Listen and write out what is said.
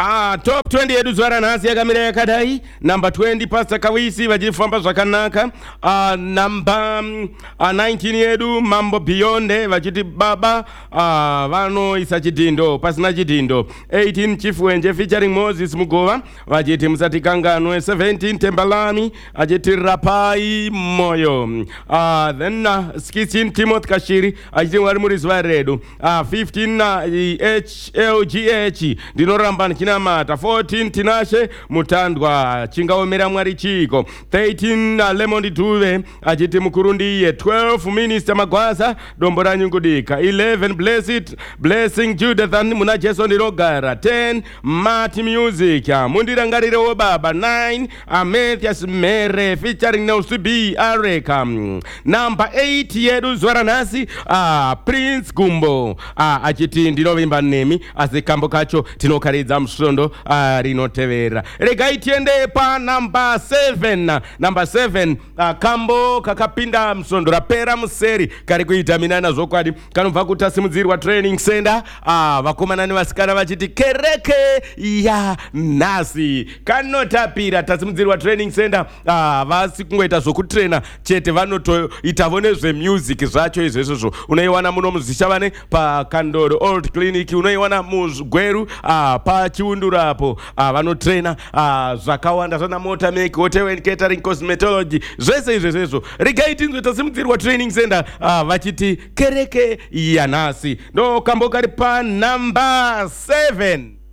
Top 20 yedu zwara nasi ya kamera ya kadai. Number 20 Pastor Kawisi vajifamba zwakanaka. Number 19 yedu Mambo Beyonde vajiti baba vano isa chitindo pasina chitindo. 18 Chief Wenje featuring Moses Mugova vajiti Msatikangano. 17 Tembalami ajiti Rapai Moyo. Then 16 Timothy Kashiri ajiti Warimuriz Varedo. 15 HLGH Dinorambani Kinamata. 14 Tinashe Mutandwa Chingaomera Mwari Chiko. 13 Lemon Tuve ajiti Mukurundi. 12 Minister Magwaza Dombora Nyungudika. 11 Blessing Judith and Muna Jason Dirogara. 10 Mati Music Mundirangarire Obaba. 9 Amethias Mere featuring Nausubi Areka. Number 8 Yedu Zwaranasi Prince Gumbo achiti ndinovimba nemi azikambo kacho tinokariza msondo rinotevera. Rega itiende pa number 7. Number 7 kambo kakapinda msondo rapera museri kari kuitaminana zokwadi kanubva kutasimudzirwa training center vakomanani vasikana vachiti kereke ya nasi kanotapira tasimudzirwa training center vasi kungoita zokutraina chete vanotoitavone zvemusic zvacho izvezvo unoiwana muno muzishavane pa Kandoro Old Clinic, unoiwana muzgweru pachiundurapo vanotraina zvakawanda zvana motor make hotel and catering cosmetology zvese izvezvo rigaitinzwe tasimudzirwa training center vachiti kereke yanasi ndo kambo kari pa number 7.